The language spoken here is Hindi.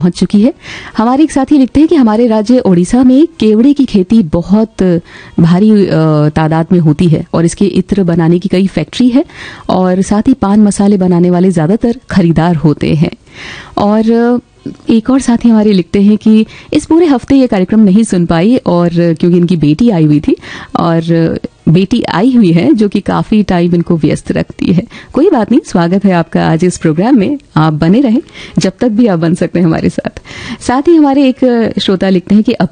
पहुंच चुकी है। हमारे एक साथी लिखते हैं कि हमारे राज्य ओडिशा में केवड़े की खेती बहुत भारी तादाद में होती है और इसके इत्र बनाने की कई फैक्ट्री है और साथ ही पान मसाले बनाने वाले ज्यादातर खरीदार होते हैं। और एक और साथी हमारे लिखते हैं कि इस पूरे हफ्ते ये कार्यक्रम नहीं सुन पाई और क्योंकि इनकी बेटी आई हुई थी और बेटी आई हुई है जो कि काफी टाइम इनको व्यस्त रखती है। कोई बात नहीं, स्वागत है आपका आज इस प्रोग्राम में, आप बने रहें जब तक भी आप बन सकते हैं हमारे साथ। साथ ही हमारे एक श्रोता लिखते हैं कि अब